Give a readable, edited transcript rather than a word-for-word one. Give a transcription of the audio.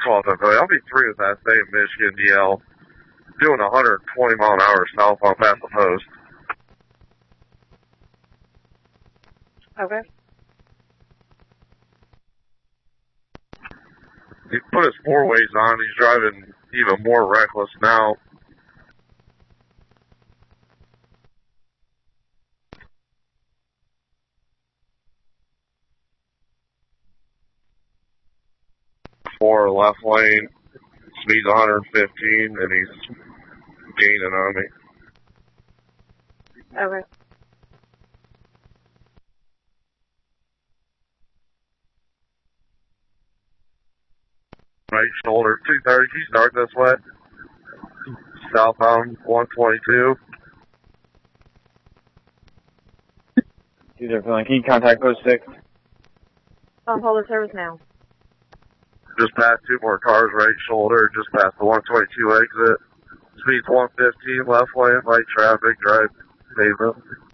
12th, I'll be 3 with that same Michigan DL, doing 120 mile an hour south on past the post. Okay. He put his 4-ways on. He's driving even more reckless now. Four left lane, speed's 115, and he's gaining on me. Okay. Right shoulder, 230. Can you start this way? Southbound 122. These are feeling. Can you contact post 6? Hold the service now. Just past 2 more cars, right shoulder, just past the 122 exit. Speed's 115, left lane, light traffic, drive pavement.